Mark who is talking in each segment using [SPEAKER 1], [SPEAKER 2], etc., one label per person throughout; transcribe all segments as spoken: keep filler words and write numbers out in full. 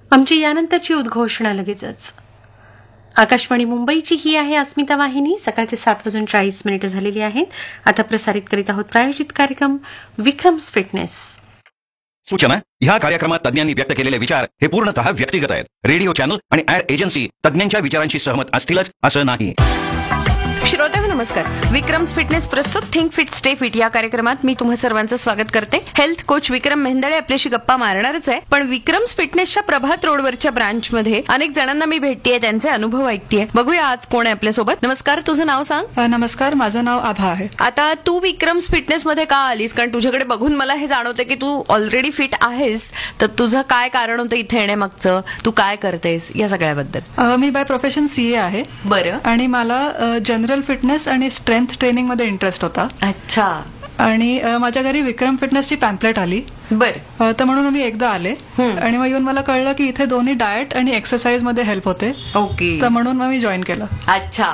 [SPEAKER 1] आमची यानंतरची उद्घोषणा लगेचच. आकाशवाणी मुंबईची ही आहे अस्मिता वाहिनी. सकाळचे सात वाजून चाळीस मिनिटं झालेली आहेत. आता प्रसारित करीत आहोत प्रायोजित कार्यक्रम विक्रम्स फिटनेस.
[SPEAKER 2] सूचना: ह्या कार्यक्रमात तज्ञांनी व्यक्त केलेले विचार हे पूर्णतः व्यक्तिगत आहेत. रेडिओ चॅनल आणि ऍड एजन्सी तज्ञांच्या विचारांशी सहमत असतीलच असं नाही.
[SPEAKER 3] श्रोतेहो नमस्कार. विक्रम्स फिटनेस प्रस्तुत थिंक फिट स्टे फिट या कार्यक्रमात मी तुम्हा सर्वांचं स्वागत करते. हेल्थ कोच विक्रम मेहंदळे आपल्याशी गप्पा मारणारच आहे, पण विक्रम्स फिटनेसच्या प्रभात रोडवरच्या ब्रांचमध्ये अनेक जणांना मी भेटतीये, त्यांचे अनुभव ऐकतीये. बघूया आज कोण आहे आपल्यासोबत. नमस्कार, तुझं नाव सांग.
[SPEAKER 4] नमस्कार, माझं नाव आभा आहे.
[SPEAKER 3] आता तू विक्रम्स फिटनेस मध्ये का आलीस? कारण तुझ्याकडे बघून मला हे जाणवतं की तू ऑलरेडी फिट आहेस, तर तुझं काय कारण होतं इथे येण्यामागचं? तू काय करतेस या सगळ्याबद्दल?
[SPEAKER 4] मी बाय प्रोफेशन सीए आहे.
[SPEAKER 3] बरं.
[SPEAKER 4] आणि मला जनरल फिटनेस आणि स्ट्रेंथ ट्रेनिंग मध्ये इंटरेस्ट होता.
[SPEAKER 3] अच्छा.
[SPEAKER 4] आणि माझ्या घरी विक्रम फिटनेसची पॅम्पलेट आली.
[SPEAKER 3] बरं.
[SPEAKER 4] तर म्हणून मी एकदा आले आणि मग येऊन मला कळलं की इथे दोन्ही डाएट आणि एक्सरसाइज मध्ये हेल्प होते.
[SPEAKER 3] ओके.
[SPEAKER 4] तर म्हणून मग मी जॉईन केलं.
[SPEAKER 3] अच्छा.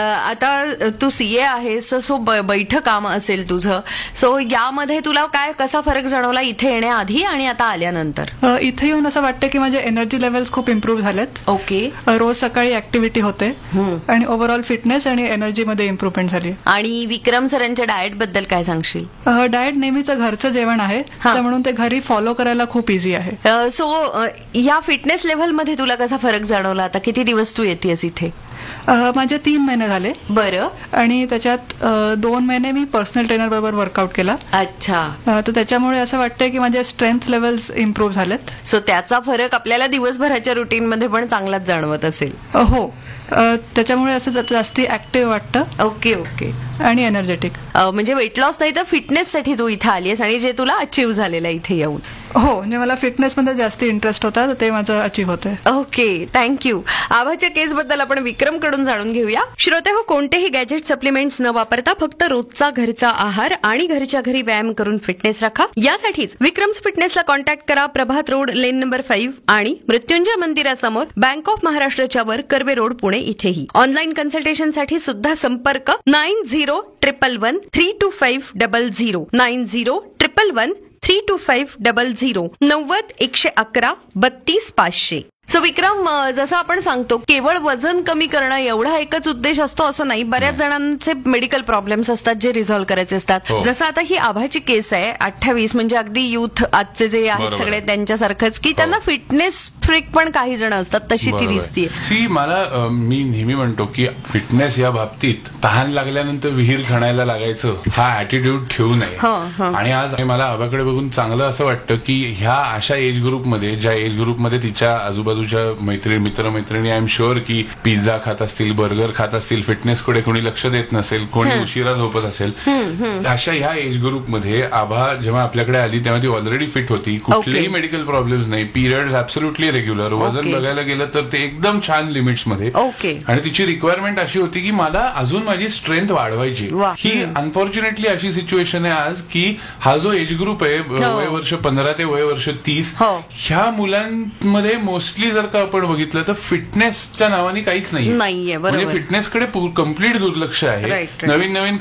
[SPEAKER 3] आता तू सीए आहेस, सो बैठक काम असेल तुझं, सो यामध्ये तुला काय कसा फरक जाणवला इथे येण्याआधी आणि आता आल्यानंतर?
[SPEAKER 4] इथे येऊन असं वाटतं की माझे एनर्जी लेवल्स खूप इम्प्रूव्ह झालेत.
[SPEAKER 3] ओके.
[SPEAKER 4] रोज सकाळी ऍक्टिव्हिटी होते आणि ओव्हरऑल फिटनेस आणि एनर्जी मध्ये इम्प्रूव्हमेंट झाली.
[SPEAKER 3] आणि विक्रम सरांच्या डाएट बद्दल काय सांगशील?
[SPEAKER 4] डाएट नेहमीचं घरचं जेवण आहे, म्हणून ते घरी फॉलो करायला खूप इझी आहे.
[SPEAKER 3] सो या फिटनेस लेव्हल मध्ये तुला कसा फरक जाणवला? आता किती दिवस तू येतेस इथे?
[SPEAKER 4] माझे तीन महिने झाले.
[SPEAKER 3] बरं.
[SPEAKER 4] आणि त्याच्यात दोन महिने मी पर्सनल ट्रेनर बरोबर वर्कआउट केला.
[SPEAKER 3] अच्छा.
[SPEAKER 4] तर त्याच्यामुळे असं वाटतंय की माझे स्ट्रेंथ लेवल्स इम्प्रूव्ह झालेत.
[SPEAKER 3] सो त्याचा फरक आपल्याला दिवसभराच्या रुटीन मध्ये पण चांगलाच जाणवत असेल.
[SPEAKER 4] हो, त्याच्यामुळे असं जास्ती ऍक्टिव्ह वाटतं.
[SPEAKER 3] Okay okay.
[SPEAKER 4] आणि एनर्जेटिक.
[SPEAKER 3] म्हणजे वेट लॉस नाही तर फिटनेससाठी तू इथे आलीस आणि जे तुला अचीव्ह झालेलं इथे येऊन.
[SPEAKER 4] हो, म्हणजे मला फिटनेसमध्ये जास्त इंटरेस्ट होता, तर ते माझं अचीव्ह होतंय.
[SPEAKER 3] Okay, thank you. आभाच्या केस बद्दल आपण विक्रम कडून जाणून घेऊया. श्रोते हो, कोणतेही गॅजेट सप्लिमेंट्स न वापरता फक्त रोजचा घरचा आहार आणि घरच्या घरी व्यायाम करून फिटनेस राखा. यासाठीच विक्रम्स फिटनेसला कॉन्टॅक्ट करा. प्रभात रोड, लेन नंबर फाईव्ह आणि मृत्युंजय मंदिरासमोर, बँक ऑफ महाराष्ट्राच्या वर, कर्वे रोड, पुणे इथेही. ऑनलाईन कन्सल्टेशनसाठी सुद्धा संपर्क nine zero triple one three to five double zero nine zero triple one three to five double zero नव्वद एकशे अकरा बत्तीस पाचशे. सो विक्रम, जसं आपण सांगतो केवळ वजन कमी करणं एवढा एकच उद्देश असतो असं नाही. बऱ्याच जणांचे मेडिकल प्रॉब्लेम्स असतात जे रिझॉल्व्ह करायचे असतात. जसं आता ही आभाची केस आहे अठ्ठावीस, म्हणजे अगदी युथ आजचे जे आहेत सगळे त्यांच्यासारखंच, की त्यांना फिटनेस फ्रीक पण काही जण असतात, तशी ती दिसतीये.
[SPEAKER 5] सी, मला मी नेहमी म्हणतो की फिटनेस या बाबतीत तहान लागल्यानंतर विहीर खणायला लागायचं हा ऍटिट्यूड ठेवू नये. आणि आज मला आभाकडे बघून चांगलं असं वाटतं की ह्या अशा एज ग्रुपमध्ये, ज्या एज ग्रुपमध्ये तिच्या आजूबाजू मैत्रिणी मित्र मैत्रिणी आय एम शुअर की पिझ्झा खात असतील, बर्गर खात असतील, फिटनेसकडे कोणी लक्ष देत नसेल, कोणी उशिरा झोपत असेल, अशा ह्या एज ग्रुपमध्ये आभा जेव्हा आपल्याकडे आली तेव्हा ती ऑलरेडी फिट होती. कुठलेही मेडिकल प्रॉब्लेम्स नाही, पिरियड्स ऍब्सोल्युटली रेग्युलर, वजन बघायला गेलं तर ते एकदम छान लिमिट्स मध्ये. आणि तिची रिक्वायरमेंट अशी होती की मला अजून माझी स्ट्रेंथ वाढवायची. ही अनफॉर्च्युनेटली अशी सिच्युएशन आहे आज की हा जो एज ग्रुप आहे, वय वर्ष पंधरा ते वय वर्ष तीस, ह्या मुलांमध्ये मोस्टली जर का आपण बघितलं तर फिटनेसच्या नावाने काहीच नाहीये. म्हणजे फिटनेसकडे कम्प्लीट दुर्लक्ष आहे. नवीन नवीन